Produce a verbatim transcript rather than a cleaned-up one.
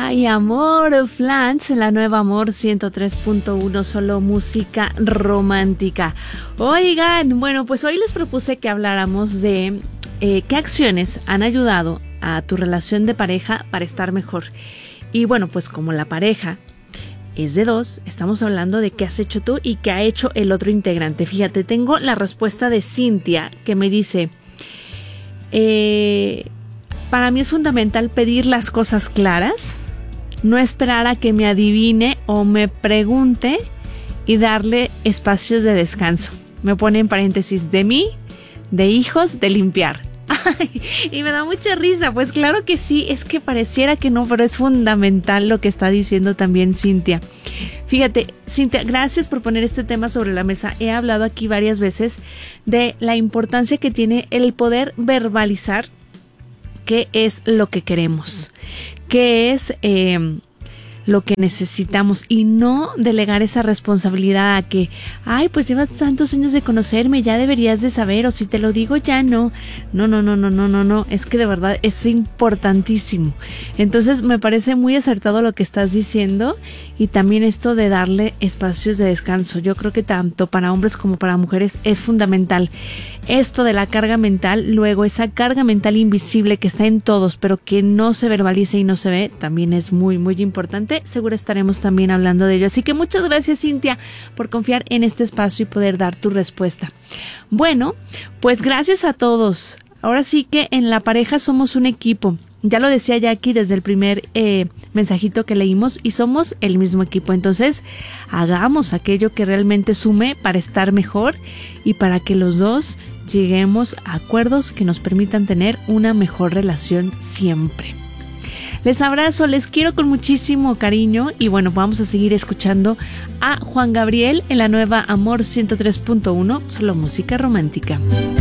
Ay, amor, Flans, en la nueva Amor ciento tres punto uno, solo música romántica. Oigan, bueno, pues hoy les propuse que habláramos de eh, qué acciones han ayudado a tu relación de pareja para estar mejor. Y bueno, pues como la pareja es de dos, estamos hablando de qué has hecho tú y qué ha hecho el otro integrante. Fíjate, tengo la respuesta de Cintia que me dice, eh, para mí es fundamental pedir las cosas claras, no esperar a que me adivine o me pregunte y darle espacios de descanso. Me pone en paréntesis, de mí, de hijos, de limpiar. Ay, y me da mucha risa, pues claro que sí, es que pareciera que no, pero es fundamental lo que está diciendo también Cintia. Fíjate, Cintia, gracias por poner este tema sobre la mesa. He hablado aquí varias veces de la importancia que tiene el poder verbalizar qué es lo que queremos, qué es eh, lo que necesitamos y no delegar esa responsabilidad a que, ay, pues llevas tantos años de conocerme, ya deberías de saber, o si te lo digo ya no. No, no, no, no, no, no, no, es que de verdad es importantísimo. Entonces me parece muy acertado lo que estás diciendo y también esto de darle espacios de descanso. Yo creo que tanto para hombres como para mujeres es fundamental. Esto de la carga mental, luego esa carga mental invisible que está en todos, pero que no se verbaliza y no se ve, también es muy, muy importante. Seguro estaremos también hablando de ello. Así que muchas gracias, Cintia, por confiar en este espacio y poder dar tu respuesta. Bueno, pues gracias a todos. Ahora sí que en la pareja somos un equipo. Ya lo decía Jackie desde el primer eh, mensajito que leímos y somos el mismo equipo. Entonces, hagamos aquello que realmente sume para estar mejor y para que los dos lleguemos a acuerdos que nos permitan tener una mejor relación siempre. Les abrazo, les quiero con muchísimo cariño y bueno, vamos a seguir escuchando a Juan Gabriel en la nueva Amor ciento tres punto uno, solo música romántica.